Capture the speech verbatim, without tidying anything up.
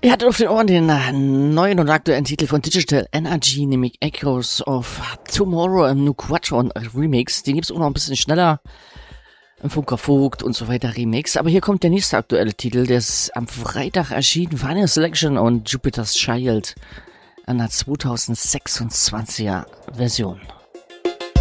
Ihr hattet auf den Ohren den neuen und aktuellen Titel von Digital Energy, nämlich Echoes of Tomorrow im Nuquatron Remix. Den gibt's auch noch ein bisschen schneller im Funker Vogt und so weiter Remix. Aber hier kommt der nächste aktuelle Titel, der ist am Freitag erschienen. Final Selection und Jupiter's Child an der zweitausendsechsundzwanziger Version.